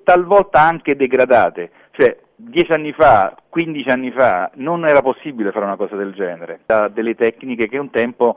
talvolta anche degradate, cioè 10 anni fa, 15 anni fa non era possibile fare una cosa del genere, delle tecniche che un tempo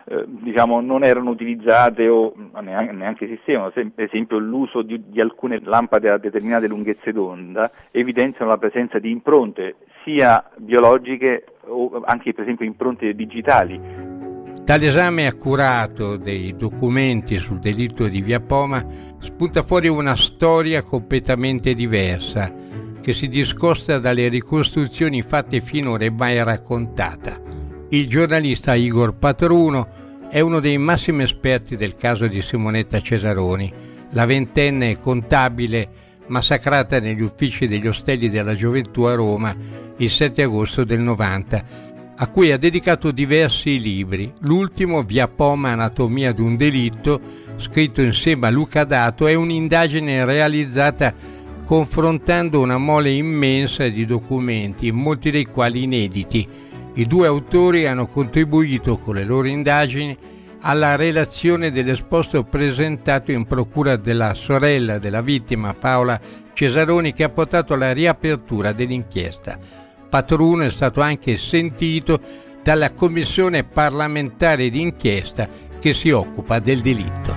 non erano utilizzate o neanche esistevano. Per esempio l'uso di alcune lampade a determinate lunghezze d'onda evidenziano la presenza di impronte sia biologiche o anche per esempio impronte digitali. Tale esame accurato dei documenti sul delitto di Via Poma spunta fuori una storia completamente diversa che si discosta dalle ricostruzioni fatte finora e mai raccontata. Il giornalista Igor Patruno è uno dei massimi esperti del caso di Simonetta Cesaroni, la ventenne contabile massacrata negli uffici degli Ostelli della Gioventù a Roma il 7 agosto del 90, a cui ha dedicato diversi libri. L'ultimo, Via Poma, anatomia d'un delitto, scritto insieme a Luca Dato, è un'indagine realizzata confrontando una mole immensa di documenti, molti dei quali inediti. I due autori hanno contribuito con le loro indagini alla relazione dell'esposto presentato in procura della sorella della vittima, Paola Cesaroni, che ha portato alla riapertura dell'inchiesta. Patruno è stato anche sentito dalla commissione parlamentare d'inchiesta che si occupa del delitto.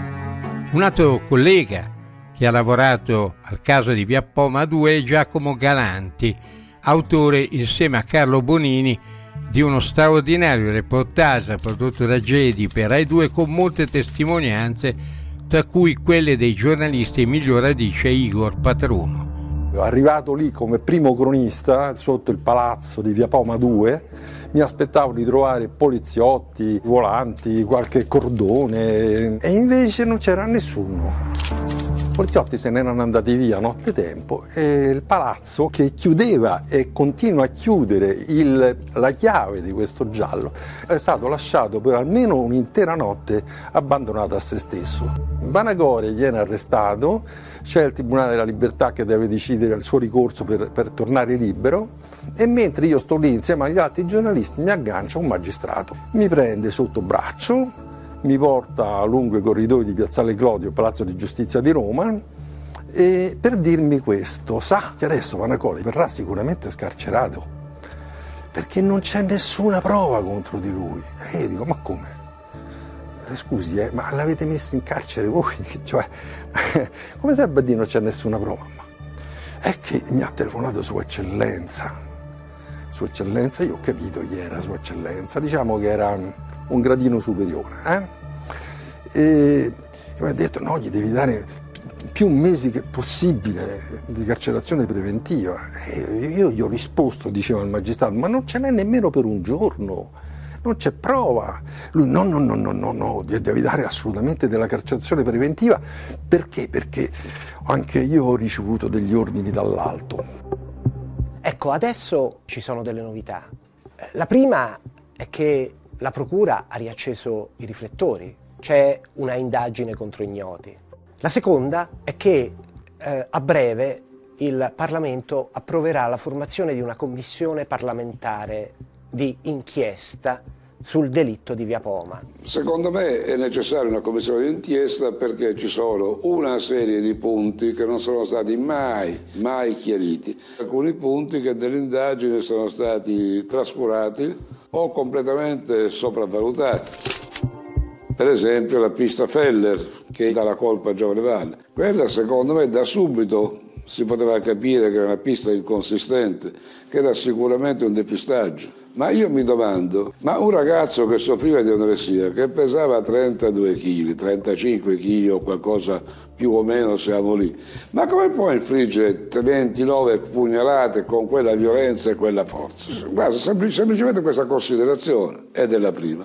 Un altro collega che ha lavorato al caso di Via Poma 2 è Giacomo Galanti, autore insieme a Carlo Bonini di uno straordinario reportage prodotto da Gedi per Rai 2 con molte testimonianze, tra cui quelle dei giornalisti Emilio Radice e Igor Patruno. Arrivato lì come primo cronista sotto il palazzo di Via Poma 2, mi aspettavo di trovare poliziotti, volanti, qualche cordone, e invece non c'era nessuno. I poliziotti se ne erano andati via nottetempo e il palazzo, che chiudeva e continua a chiudere la chiave di questo giallo, è stato lasciato per almeno un'intera notte abbandonato a se stesso. Banacore viene arrestato, c'è il Tribunale della Libertà che deve decidere il suo ricorso per tornare libero, e mentre io sto lì insieme agli altri giornalisti mi aggancia un magistrato, mi prende sotto braccio, mi porta lungo i corridoi di Piazzale Clodio, Palazzo di Giustizia di Roma, e per dirmi questo: sa che adesso Vanacoli verrà sicuramente scarcerato perché non c'è nessuna prova contro di lui. E io dico: ma come? Scusi, ma l'avete messo in carcere voi? Cioè, come sarebbe a dire non c'è nessuna prova? È che mi ha telefonato Sua Eccellenza. Sua Eccellenza, io ho capito chi era Sua Eccellenza, diciamo che era un gradino superiore, e mi ha detto: no, gli devi dare più mesi che possibile di carcerazione preventiva. E io gli ho risposto, diceva il magistrato: ma non ce n'è nemmeno per un giorno, non c'è prova. Lui: no, devi dare assolutamente della carcerazione preventiva. Perché? Perché anche io ho ricevuto degli ordini dall'alto. Ecco, adesso ci sono delle novità. La prima è che la procura ha riacceso i riflettori, c'è una indagine contro ignoti. La seconda è che a breve il Parlamento approverà la formazione di una commissione parlamentare di inchiesta sul delitto di Via Poma. Secondo me è necessaria una commissione di inchiesta perché ci sono una serie di punti che non sono stati mai chiariti. Alcuni punti che dell'indagine sono stati trascurati o completamente sopravvalutati. Per esempio la pista Feller, che dà la colpa a Giovane Valle. Quella secondo me da subito si poteva capire che era una pista inconsistente, che era sicuramente un depistaggio. Ma io mi domando, ma un ragazzo che soffriva di anoressia, che pesava 32 kg, 35 kg o qualcosa più o meno siamo lì, ma come può infliggere 29 pugnalate con quella violenza e quella forza? Guarda, semplicemente questa considerazione è della prima.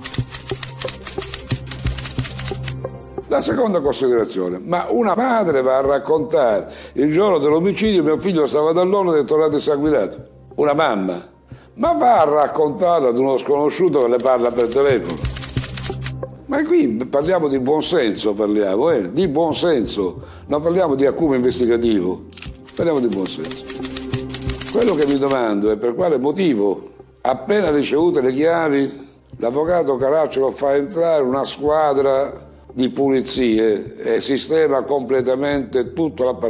La seconda considerazione: ma una madre va a raccontare il giorno dell'omicidio mio figlio stava dall'onno ed è tornato insanguinato? Una mamma? Ma va a raccontarlo ad uno sconosciuto che le parla per telefono? Ma qui parliamo di buonsenso, di buonsenso, non parliamo di acume investigativo, parliamo di buonsenso. Quello che mi domando è per quale motivo, appena ricevute le chiavi, l'avvocato Caracciolo fa entrare una squadra di pulizie e sistema completamente tutto l'appartamento